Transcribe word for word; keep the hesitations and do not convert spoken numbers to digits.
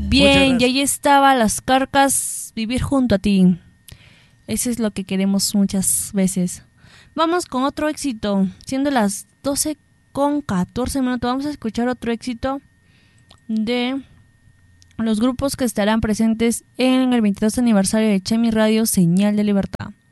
Bien, y ahí estaba Las Carcas, Vivir junto a ti. Eso es lo que queremos muchas veces. Vamos con otro éxito, siendo las doce con catorce minutos. Vamos a escuchar otro éxito de los grupos que estarán presentes en el veintidós aniversario de Chemi Radio, Señal de Libertad.